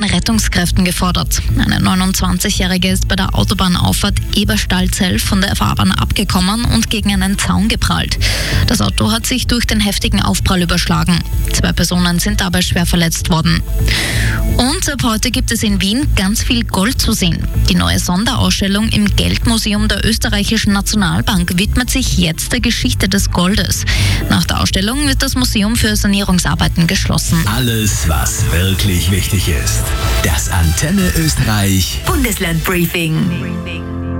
Rettungskräften gefordert. Eine 29-Jährige ist bei der Autobahnauffahrt Eberstadt-Zell von der Fahrbahn abgekommen und gegen einen Zaun geprallt. Das Auto hat sich durch den heftigen Aufprall überschlagen. 2 Personen sind dabei schwer verletzt worden. Und ab heute gibt es in Wien ganz viel Gold zu sehen. Die neue Sonderausstellung im Geldmuseum der Österreichischen Nationalbank widmet sich jetzt der Geschichte des Goldes. Nach der Ausstellung wird das Museum für Sanierungsarbeiten geschlossen. Alles, was wirklich wichtig ist. Das Antenne Österreich Bundesland Briefing.